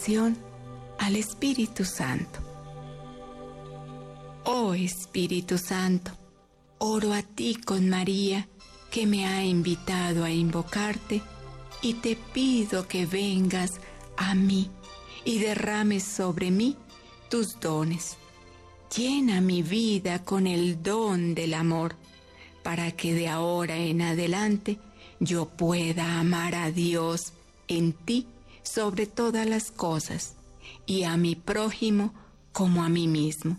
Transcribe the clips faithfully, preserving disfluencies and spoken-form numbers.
oración al Espíritu Santo. Oh Espíritu Santo, oro a ti con María, que me ha invitado a invocarte, y te pido que vengas a mí y derrames sobre mí tus dones. Llena mi vida con el don del amor, para que de ahora en adelante yo pueda amar a Dios en ti sobre todas las cosas, y a mi prójimo como a mí mismo.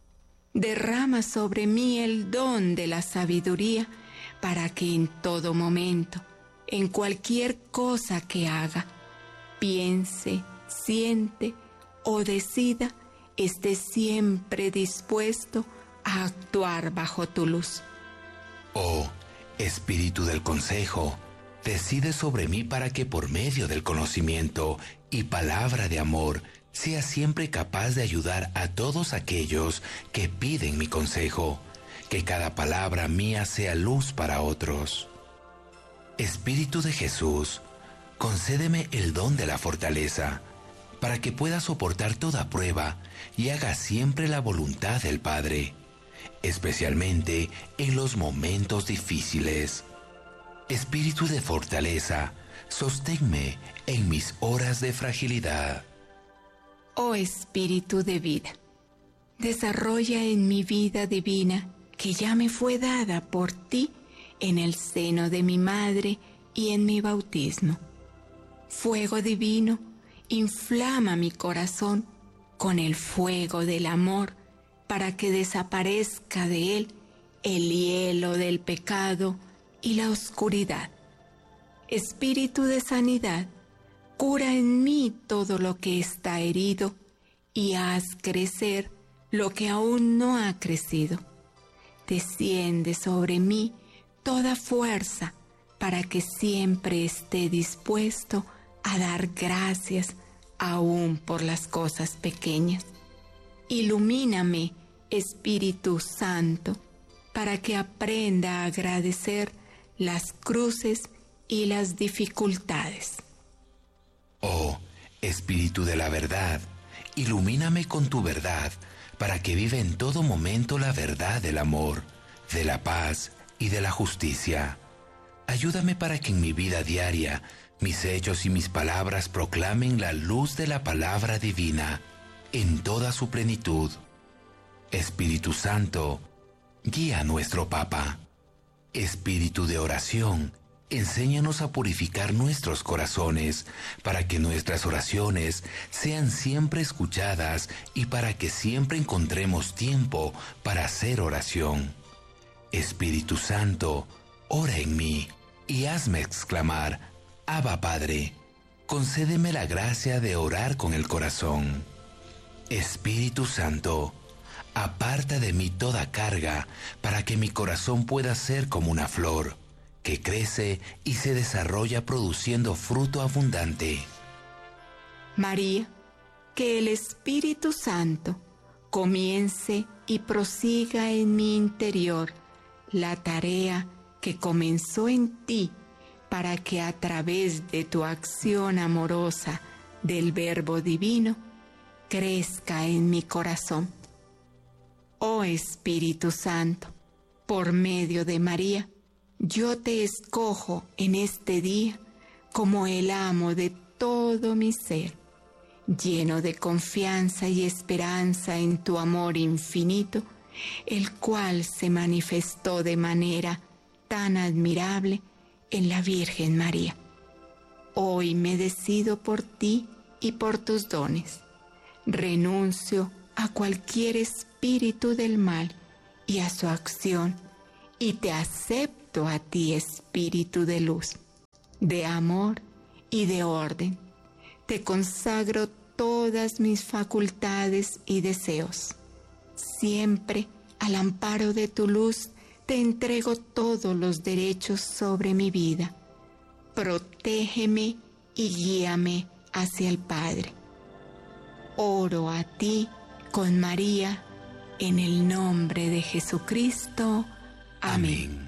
Derrama sobre mí el don de la sabiduría, para que en todo momento, en cualquier cosa que haga, piense, siente o decida, esté siempre dispuesto a actuar bajo tu luz. Oh, Espíritu del consejo, decide sobre mí para que por medio del conocimiento y palabra de amor sea siempre capaz de ayudar a todos aquellos que piden mi consejo, que cada palabra mía sea luz para otros. Espíritu de Jesús, concédeme el don de la fortaleza, para que pueda soportar toda prueba y haga siempre la voluntad del Padre, especialmente en los momentos difíciles. Espíritu de fortaleza, sosténme en mis horas de fragilidad. Oh Espíritu de vida, desarrolla en mi vida divina, que ya me fue dada por ti en el seno de mi madre y en mi bautismo. Fuego divino, inflama mi corazón con el fuego del amor, para que desaparezca de él el hielo del pecado y la oscuridad. Espíritu de sanidad, cura en mí todo lo que está herido y haz crecer lo que aún no ha crecido. Desciende sobre mí toda fuerza, para que siempre esté dispuesto a dar gracias aún por las cosas pequeñas. Ilumíname, Espíritu Santo, para que aprenda a agradecer las cruces y las dificultades. Oh, Espíritu de la verdad, ilumíname con tu verdad, para que viva en todo momento la verdad del amor, de la paz y de la justicia. Ayúdame para que en mi vida diaria mis hechos y mis palabras proclamen la luz de la palabra divina en toda su plenitud. Espíritu Santo, guía a nuestro Papa. Espíritu de oración, enséñanos a purificar nuestros corazones, para que nuestras oraciones sean siempre escuchadas y para que siempre encontremos tiempo para hacer oración. Espíritu Santo, ora en mí y hazme exclamar: Abba Padre, concédeme la gracia de orar con el corazón. Espíritu Santo, aparta de mí toda carga, para que mi corazón pueda ser como una flor, que crece y se desarrolla produciendo fruto abundante. María, que el Espíritu Santo comience y prosiga en mi interior la tarea que comenzó en ti, para que a través de tu acción amorosa del Verbo Divino, crezca en mi corazón. Oh Espíritu Santo, por medio de María, yo te escojo en este día como el amo de todo mi ser, lleno de confianza y esperanza en tu amor infinito, el cual se manifestó de manera tan admirable en la Virgen María. Hoy me decido por ti y por tus dones. Renuncio a cualquier espíritu del mal y a su acción, y te acepto a ti, Espíritu de luz, de amor y de orden. Te consagro todas mis facultades y deseos. Siempre, al amparo de tu luz, te entrego todos los derechos sobre mi vida. Protégeme y guíame hacia el Padre. Oro a ti con María, en el nombre de Jesucristo. Amén. Amén.